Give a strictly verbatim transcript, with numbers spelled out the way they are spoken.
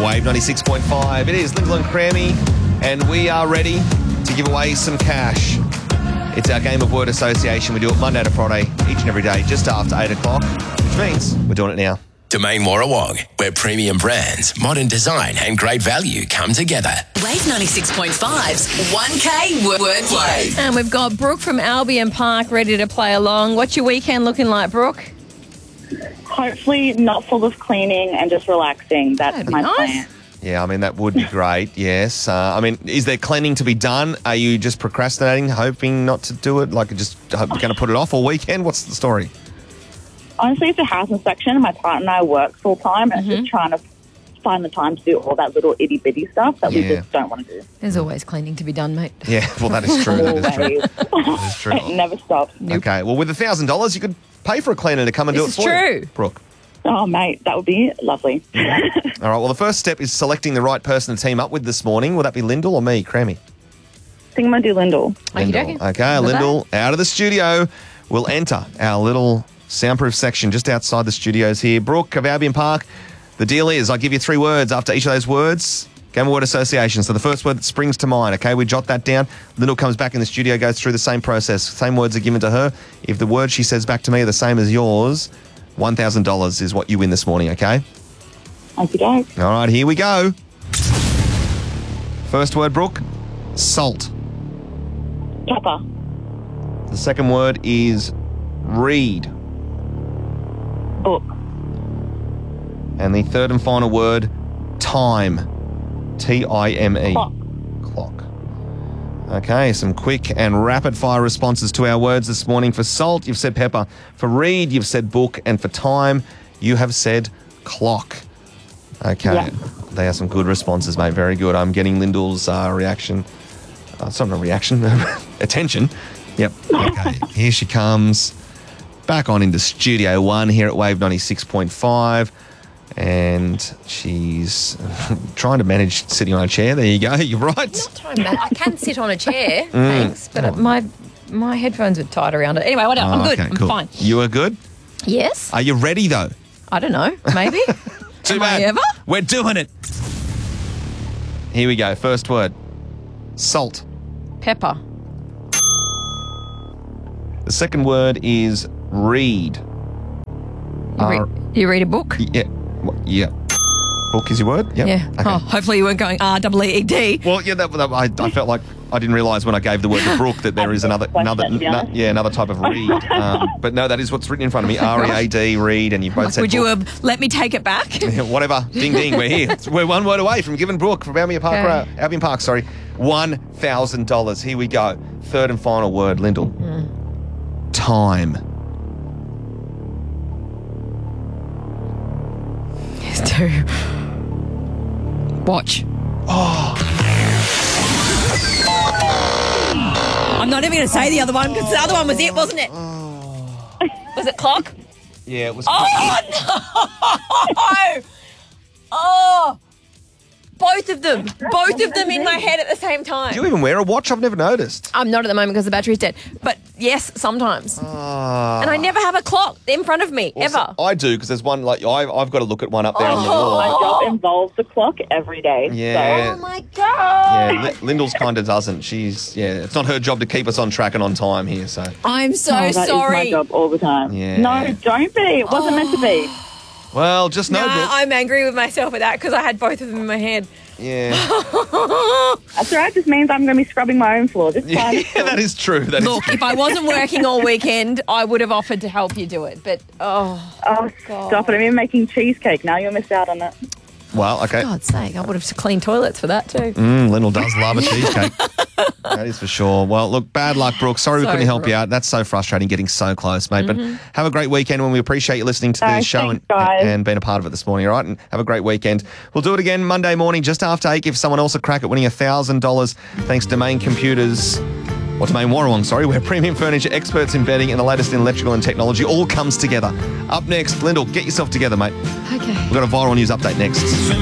Wave ninety-six point five. It is Lyndall and Crammy, and we are ready to give away some cash. It's our game of word association. We do it Monday to Friday, each and every day, just after eight o'clock, which means we're doing it now. Domain Warrawong, where premium brands, modern design and great value come together. Wave ninety-six point five's one K Wordplay. And we've got Brooke from Albion Park ready to play along. What's your weekend looking like, Brooke? Hopefully not full of cleaning and just relaxing. That's That'd be my nice. plan. Yeah, I mean, that would be great, yes. Uh, I mean, is there cleaning to be done? Are you just procrastinating, hoping not to do it? Like, just hope you're going to put it off all weekend? What's the story? Honestly, it's a house inspection. My partner and I work full time, and Mm-hmm. it's just trying to find the time to do all that little itty bitty stuff that we Yeah. just don't want to do. There's always cleaning to be done, mate. Yeah, well, that is true. That is true. Always. That is true. It never stops. Okay, well, with one thousand dollars, you could pay for a cleaner to come and This do it is for true. you. Brooke. Oh, mate, that would be lovely. All right, well, the first step is selecting the right person to team up with this morning. Will that be Lyndall or me, Crammy? I think I'm going to do Lyndall. Lyndall. Okey-dokey. Okay, Look at Lyndall, out of the studio. We'll enter our little soundproof section just outside the studios here. Brooke of Albion Park, the deal is I give you three words. After each of those words, game of word association. So the first word that springs to mind, okay, we jot that down. Lyndall comes back in the studio, goes through the same process. Same words are given to her. If the words she says back to me are the same as yours, one thousand dollars is what you win this morning, okay? Okie doke. All right, here we go. First word, Brooke, salt. Pepper. The second word is read. Book. And the third and final word, time. T I M E. Clock. Clock. Okay, some quick and rapid fire responses to our words this morning. For salt, you've said pepper. For read, you've said book. And for time, you have said clock. Okay, Yeah. they are some good responses, mate. Very good. I'm getting Lyndall's uh, reaction. Uh, it's not a reaction, attention. Yep. Okay, here she comes. Back on into Studio One here at Wave ninety-six point five. And she's trying to manage sitting on a chair. There you go. You're right. Time, mate. I can sit on a chair, thanks, but my my headphones are tied around it. Anyway, whatever. I'm Oh, good. okay, I'm cool. fine. You are good? Yes? Are you ready, though? I don't know. Maybe. Too Am bad. I ever? We're doing it. Here we go. First word. Salt. Pepper. The second word is read. You, Uh, read, you read a book? Yeah. What- Yeah. Book is your word? Yep. Yeah. Okay. Oh, hopefully you weren't going R E E D. Well, yeah, that, that, I, I felt like I didn't realise when I gave the word to Brooke that there is another, Question, another, to be no- honest. yeah, another type of read. Um, but no, that is what's written in front of me. R E A D, read, and you both said Would you book. have let me take it back? Whatever. Ding, ding. We're here. We're one word away from giving Brooke from Albion Park, Okay. uh, Albion Park, sorry, one thousand dollars. Here we go. Third and final word, Lyndall. Mm. Time. Yes, do. Watch. Oh. I'm not even going to say the other one because the other one was it, wasn't it? Was it clock? Yeah, it was. Oh, no! Oh! Both of them. Both of them in my head at the same time. Do you even wear a watch? I've never noticed. I'm not at the moment because the battery's dead. But yes, sometimes. Ah. And I never have a clock in front of me, ever. I do, because there's one, like, I, I've got to look at one up there on the Oh. My wall. job involves the clock every day. Yeah. Oh my God. Yeah, Li- Lyndall's kind of doesn't. She's, yeah, it's not her job to keep us on track and on time here, so. I'm so So oh, that is sorry. my job all the time. Yeah. No, don't be. It wasn't meant to be. Well, just know, Nah, Brooke. I'm angry with myself with that because I had both of them in my head. Yeah. That's all right. This means I'm going to be scrubbing my own floor. It's Yeah, fine. that is true. That is Look, true. if I wasn't working all weekend, I would have offered to help you do it. But, oh, Oh, stop it. I'm even making cheesecake. Now you'll miss out on it. Well, okay. God's sake, I would have cleaned toilets for that too. Mm, Lyndall does love a cheesecake. That is for sure. Well, look, bad luck, Brooke. Sorry we Sorry, couldn't help you Brooke. out. That's so frustrating getting so close, mate. But have a great weekend when we appreciate you listening to the Thanks, show thanks, and, guys. and being a part of it this morning, all right? And have a great weekend. We'll do it again Monday morning just after eight. Give someone else a crack at winning one thousand dollars thanks to Domain Computers. Or Domain Warrawong, sorry, where premium furniture, experts in bedding and the latest in electrical and technology all comes together. Up next, Lyndall, get yourself together, mate. Okay. We've got a viral news update next.